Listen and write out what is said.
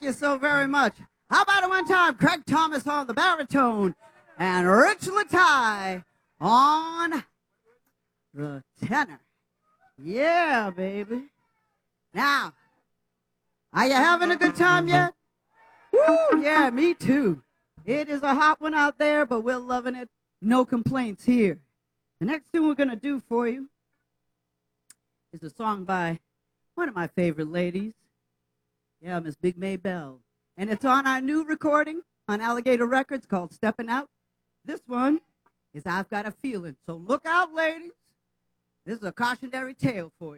you so very much. How about it one time? Craig Thomas on the baritone and Rich Latai on the tenor. Yeah, baby. Now, are you having a good time yet? Woo, yeah, me too. It is a hot one out there, but we're loving it. No complaints here. The next thing we're going to do for you is a song by one of my favorite ladies. Yeah, Miss Big May Bell. And it's on our new recording on Alligator Records called Steppin' Out. This one is I've Got a Feeling. So look out, ladies. This is a cautionary tale for you.